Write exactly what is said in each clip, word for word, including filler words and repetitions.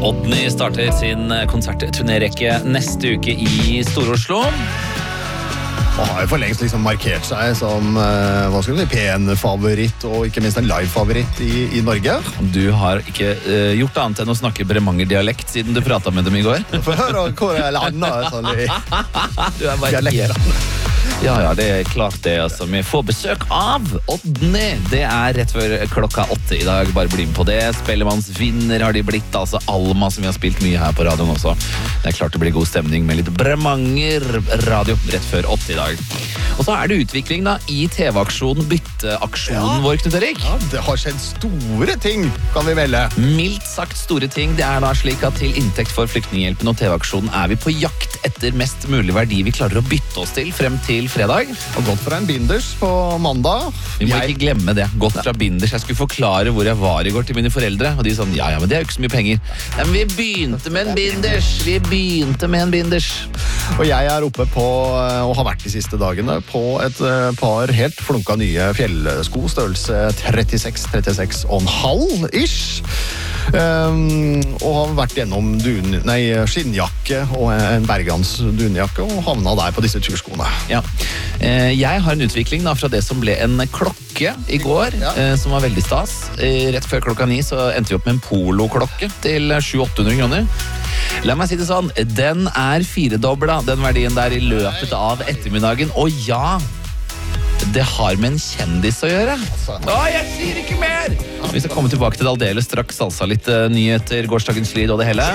Odny starter sin konsertturnérekke neste uke i Stor-Oslo. Og har jo for lengst liksom markert seg som uh, hva skal du si, pen-favoritt og ikke minst en live-favoritt i, i Norge. Du har ikke uh, gjort annet enn å snakke Bremanger-dialekt siden du pratet med dem i går. For hør hvor jeg lander sånn i du er bare dialekt. Ja, ja, det er klart det, altså. Vi får besøk av Odny. Det er rett før klokka åtte i dag. Bare bli med på det. Spellemannsvinner har de blitt, altså Alma, som vi har spilt mye her på radioen også. Det er klart det blir god stemning med litt Bremanger radio rett før åtte i dag. Og så er det utvikling da i T V-aksjonen, bytteaksjonen ja. vår, Knut Erik. Ja, det har skjedd store ting, kan vi melde. Mildt sagt store ting. Det er da slik at til inntekt for Flyktninghjelpen og T V-aksjonen er vi på jakt etter mest mulig verdi vi klarer å bytte oss til frem til fredag. Og gått fra en binders på mandag. Vi må jeg... ikke glemme det. Gått fra binders. Jeg skulle forklare hvor jeg var i går til mine foreldre, og de sånn, ja, ja, men det er jo ikke så mye penger. Nei, men vi begynte med en binders. Vi begynte med en binders. Og jeg er oppe på, og har vært de siste dagene, på et par helt flunka nye fjellsko, størrelse trettiseks trettiseks og en halv ish. Um, og har vært gjennom dun, nei, skinnjakke og en Bergans dunjakke og havna der på disse turskoene. Ja. Eh, jeg har en utvikling da, fra det som ble en klokke i går, ja. eh, som var veldig stas. Eh, rett før klokka ni så endte vi opp med en poloklokke til sju til åtte hundre kroner. La meg si det sånn, den er firedobla, den verdien der i løpet av ettermiddagen. Og ja, det har med en kjendis å gjøre. Å, jeg sier ikke mer! Vi skal komme tilbake til det aldeles straks, altså litt uh, nyheter, gårsdagens lyd og det hele.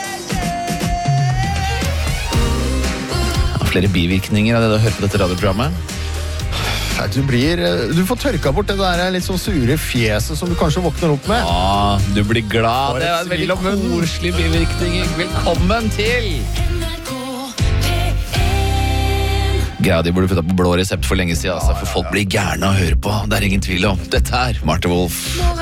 Flere bivirkninger av det du hører på dette radioprogrammet. Du, blir, du får tørka bort det der litt sånn sure fjeset som du kanskje våkner opp med. Ja, du blir glad. Det er en veldig koselig bivirkning. Velkommen til Greia de burde putta på blå resept for lenge siden, altså, for folk blir gærne å høre på. Det er ingen tvil om. Dette er Marte Wolf.